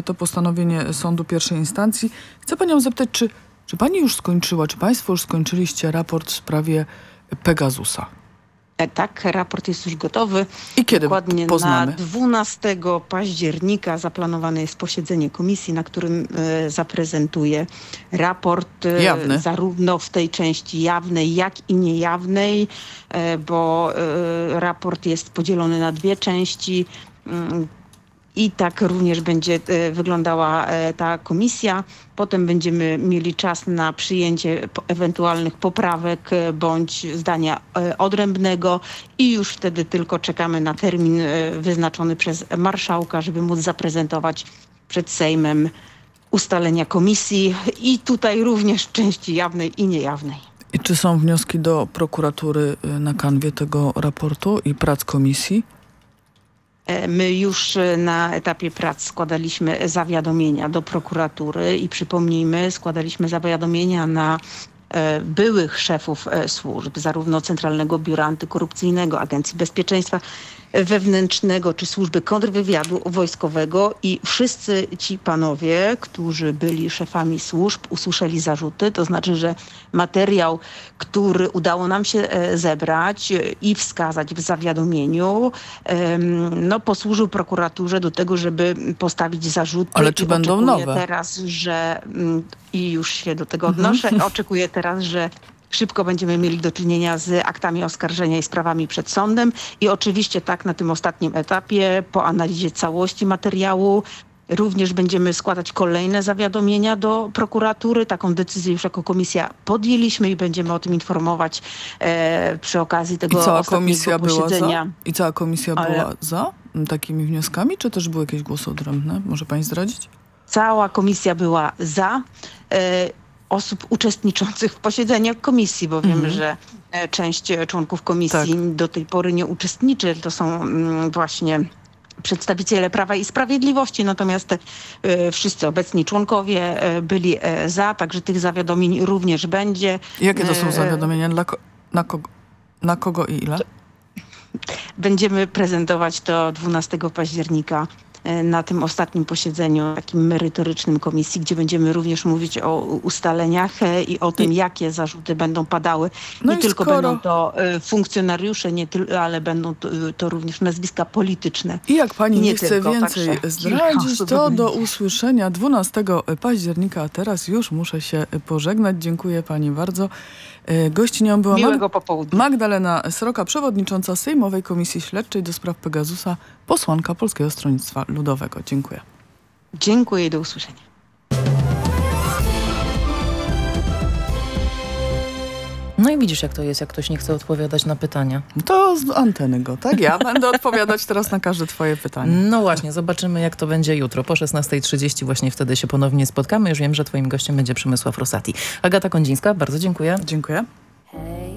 to postanowienie sądu pierwszej instancji. Chcę panią zapytać, czy pani już skończyła, czy państwo już skończyliście raport w sprawie Pegasusa? Tak, raport jest już gotowy. I kiedy Dokładnie poznamy? na 12 października zaplanowane jest posiedzenie komisji, na którym zaprezentuję raport Jawny. zarówno w tej części jawnej, jak i niejawnej, bo raport jest podzielony na dwie części. I tak również będzie wyglądała ta komisja. Potem będziemy mieli czas na przyjęcie ewentualnych poprawek bądź zdania odrębnego i już wtedy tylko czekamy na termin wyznaczony przez marszałka, żeby móc zaprezentować przed Sejmem ustalenia komisji i tutaj również części jawnej i niejawnej. I czy są wnioski do prokuratury na kanwie tego raportu i prac komisji? My już na etapie prac składaliśmy zawiadomienia do prokuratury i przypomnijmy, składaliśmy zawiadomienia na byłych szefów służb, zarówno Centralnego Biura Antykorupcyjnego, Agencji Bezpieczeństwa Wewnętrznego czy Służby Kontrwywiadu Wojskowego i wszyscy ci panowie, którzy byli szefami służb, usłyszeli zarzuty. To znaczy, że materiał, który udało nam się zebrać i wskazać w zawiadomieniu, posłużył prokuraturze do tego, żeby postawić zarzuty. Ale czy będą nowe? Teraz, że i już się do tego odnoszę, oczekuję teraz, że szybko będziemy mieli do czynienia z aktami oskarżenia i sprawami przed sądem i oczywiście tak na tym ostatnim etapie po analizie całości materiału również będziemy składać kolejne zawiadomienia do prokuratury. Taką decyzję już jako komisja podjęliśmy i będziemy o tym informować przy okazji tego ostatniego posiedzenia. I cała komisja była za takimi wnioskami, czy też były jakieś głosy odrębne? Może pani zdradzić? Cała komisja była za. Osób uczestniczących w posiedzeniach komisji, bo wiemy, że część członków komisji do tej pory nie uczestniczy. To są właśnie przedstawiciele Prawa i Sprawiedliwości, natomiast wszyscy obecni członkowie byli za, także tych zawiadomień również będzie. Jakie to są zawiadomienia? Na kogo i ile? Będziemy prezentować to 12 października na tym ostatnim posiedzeniu takim merytorycznym komisji, gdzie będziemy również mówić o ustaleniach i o tym, jakie zarzuty będą padały. Nie tylko będą to funkcjonariusze, ale będą to również nazwiska polityczne. I jak pani nie chce więcej zdradzić, to do usłyszenia 12 października. A teraz już muszę się pożegnać. Dziękuję pani bardzo. Gościnią była miłego popołudnia. Magdalena Sroka, przewodnicząca Sejmowej Komisji Śledczej do spraw Pegasusa, posłanka Polskiego Stronnictwa Ludowego. Dziękuję. Dziękuję i do usłyszenia. No i widzisz, jak to jest, jak ktoś nie chce odpowiadać na pytania. To z anteny go, tak? Ja będę odpowiadać teraz na każde twoje pytanie. No właśnie, zobaczymy, jak to będzie jutro. Po 16:30 właśnie wtedy się ponownie spotkamy. Już wiem, że twoim gościem będzie Przemysław Rosati. Agata Kondzińska, bardzo dziękuję. Dziękuję. Hey.